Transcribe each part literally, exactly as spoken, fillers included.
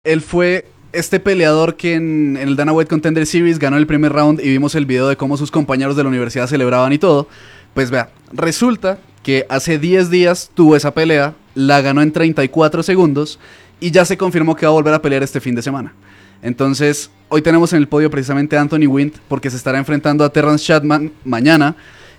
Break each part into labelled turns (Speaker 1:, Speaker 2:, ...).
Speaker 1: Él fue este peleador que en, en el Dana White Contender Series ganó el primer round y vimos el video de cómo sus compañeros de la universidad celebraban y todo. Pues vea, resulta que hace diez días tuvo esa pelea, la ganó en treinta y cuatro segundos y ya se confirmó que va a volver a pelear este fin de semana. Entonces, hoy tenemos en el podio precisamente a Anthony Wint porque se estará enfrentando a Terrence Chapman mañana.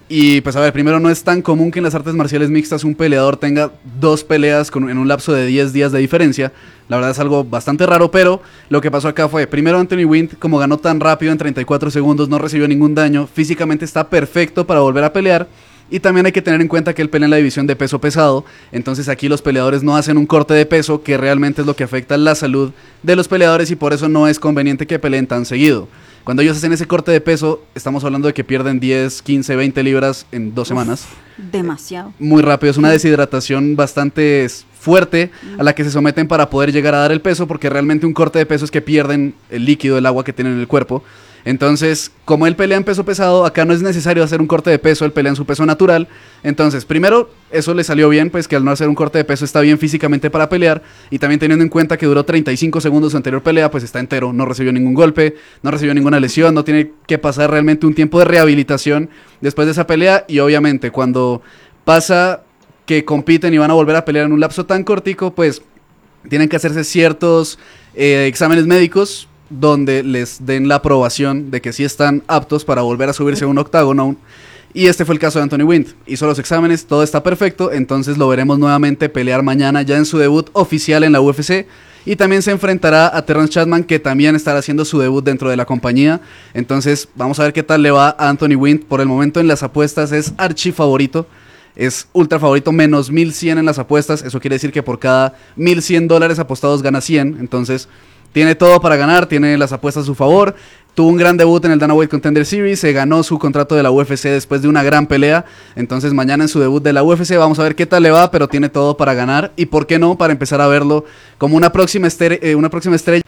Speaker 1: Y pues a ver, primero no es tan común que en las artes marciales mixtas un peleador tenga dos peleas con, en un lapso de diez días de diferencia. La verdad es algo bastante raro, pero lo que pasó acá fue, primero Anthony Wint, como ganó tan rápido en treinta y cuatro segundos, no recibió ningún daño, físicamente está perfecto para volver a pelear. Y también hay que tener en cuenta que él pelea en la división de peso pesado, entonces aquí los peleadores no hacen un corte de peso, que realmente es lo que afecta la salud de los peleadores y por eso no es conveniente que peleen tan seguido. Cuando ellos hacen ese corte de peso, estamos hablando de que pierden diez, quince, veinte libras en dos semanas.
Speaker 2: Demasiado.
Speaker 1: Muy rápido, es una deshidratación bastante fuerte a la que se someten para poder llegar a dar el peso, porque realmente un corte de peso es que pierden el líquido, el agua que tienen en el cuerpo. Entonces, como él pelea en peso pesado, acá no es necesario hacer un corte de peso, él pelea en su peso natural. Entonces, primero, eso le salió bien, pues que al no hacer un corte de peso está bien físicamente para pelear. Y también teniendo en cuenta que duró treinta y cinco segundos su anterior pelea, pues está entero, no recibió ningún golpe, no recibió ninguna lesión, no tiene que pasar realmente un tiempo de rehabilitación después de esa pelea. Y obviamente, cuando pasa que compiten y van a volver a pelear en un lapso tan cortico, pues tienen que hacerse ciertos eh, exámenes médicos donde les den la aprobación de que sí están aptos para volver a subirse a un octágono. Y este fue el caso de Anthony Wint. Hizo los exámenes, todo está perfecto, entonces lo veremos nuevamente pelear mañana ya en su debut oficial en la U F C. Y también se enfrentará a Terrence Chapman, que también estará haciendo su debut dentro de la compañía. Entonces vamos a ver qué tal le va a Anthony Wint. Por el momento en las apuestas es archi favorito. Es ultra favorito, menos mil cien en las apuestas. Eso quiere decir que por cada mil cien dólares apostados gana cien. Entonces tiene todo para ganar, tiene las apuestas a su favor. Tuvo un gran debut en el Dana White Contender Series, se ganó su contrato de la U F C después de una gran pelea. Entonces mañana en su debut de la U F C vamos a ver qué tal le va, pero tiene todo para ganar. Y por qué no, para empezar a verlo como una próxima, estere- eh, una próxima estrella.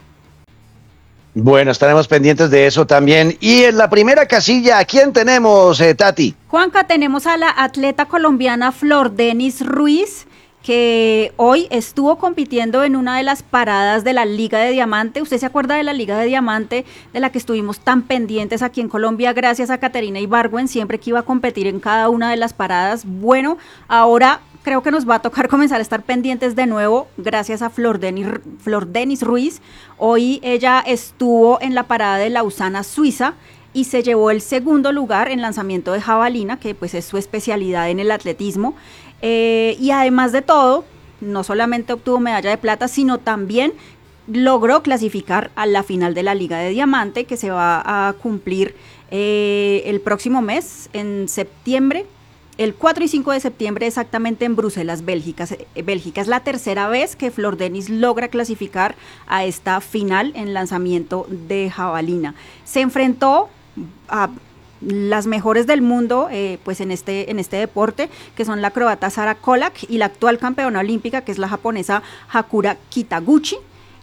Speaker 3: Bueno, estaremos pendientes de eso también. Y en la primera casilla, ¿a quién tenemos, eh, Tati?
Speaker 2: Juanca, tenemos a la atleta colombiana Flor Denis Ruiz, que hoy estuvo compitiendo en una de las paradas de la Liga de Diamante. ¿Usted se acuerda de la Liga de Diamante, de la que estuvimos tan pendientes aquí en Colombia gracias a Caterina Ibargüen, siempre que iba a competir en cada una de las paradas? Bueno, ahora creo que nos va a tocar comenzar a estar pendientes de nuevo gracias a Flor Denis, Flor Denis Ruiz. Hoy ella estuvo en la parada de Lausana, Suiza, y se llevó el segundo lugar en lanzamiento de jabalina, que pues es su especialidad en el atletismo. Eh, y además de todo, no solamente obtuvo medalla de plata, sino también logró clasificar a la final de la Liga de Diamante, que se va a cumplir eh, el próximo mes, en septiembre, el cuatro y cinco de septiembre, exactamente en Bruselas, Bélgica. Bélgica. Es la tercera vez que Flor Denis logra clasificar a esta final en lanzamiento de jabalina. Se enfrentó a las mejores del mundo eh, pues en este, en este deporte, que son la croata Sara Kolak y la actual campeona olímpica, que es la japonesa Hakura Kitaguchi.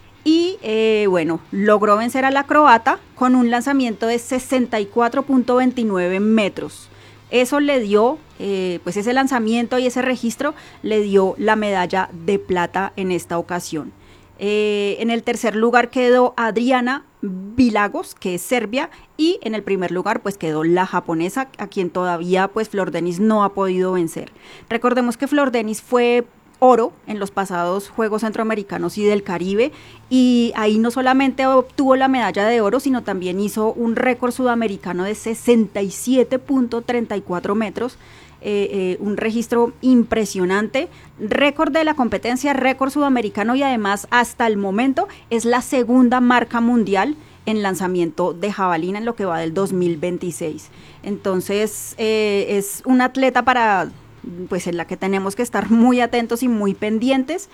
Speaker 2: Y eh, bueno, logró vencer a la croata con un lanzamiento de sesenta y cuatro punto veintinueve metros. Eso le dio, eh, pues ese lanzamiento y ese registro le dio la medalla de plata en esta ocasión. Eh, en el tercer lugar quedó Adriana Vilagos, que es Serbia, y en el primer lugar pues quedó la japonesa, a quien todavía pues Flor Denis no ha podido vencer. Recordemos que Flor Denis fue oro en los pasados Juegos Centroamericanos y del Caribe, y ahí no solamente obtuvo la medalla de oro, sino también hizo un récord sudamericano de sesenta y siete punto treinta y cuatro metros, eh, eh, un registro impresionante, récord de la competencia, récord sudamericano, y además hasta el momento es la segunda marca mundial en lanzamiento de jabalina en lo que va del dos mil veintiséis. Entonces eh, es una atleta para, pues en la que tenemos que estar muy atentos y muy pendientes.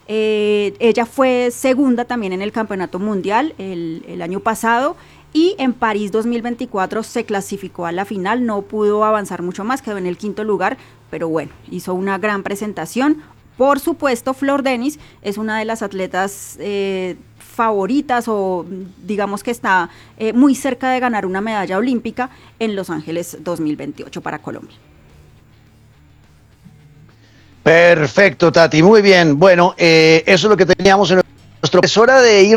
Speaker 2: Eh, ella fue segunda también en el campeonato mundial el, el año pasado, y en París dos mil veinticuatro se clasificó a la final, no pudo avanzar mucho más, quedó en el quinto lugar, pero bueno, hizo una gran presentación. Por supuesto, Flor Denis es una de las atletas eh, favoritas, o digamos que está eh, muy cerca de ganar una medalla olímpica en Los Ángeles dos mil veintiocho para Colombia.
Speaker 3: Perfecto, Tati, muy bien. Bueno, eh, eso es lo que teníamos en nuestro, es hora de ir